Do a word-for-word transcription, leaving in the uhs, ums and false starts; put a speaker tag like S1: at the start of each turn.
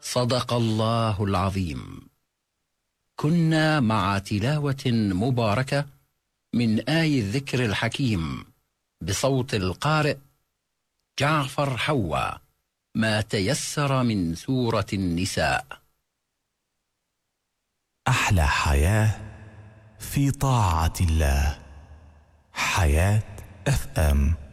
S1: صدق الله العظيم. كنا مع تلاوة مباركة من آي الذكر الحكيم بصوت القارئ جعفر حوا، ما تيسر من سورة النساء.
S2: أحلى حياة في طاعة الله. حياة اف ام.